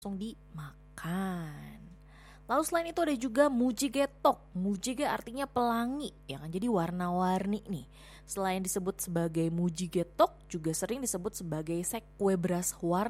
langsung dimakan. Lalu selain itu ada juga mujigetok. Mujige artinya pelangi, ya kan? Jadi warna-warni nih. Selain disebut sebagai mujigetok, juga sering disebut sebagai sek kue beras warna